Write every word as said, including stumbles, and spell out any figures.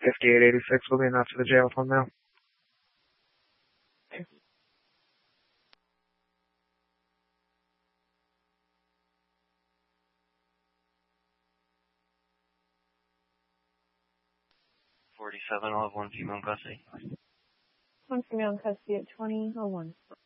fifty-eight eighty-six will be enough for the jail phone now. forty-seven, I'll have one female in custody. One female in custody at twenty oh one.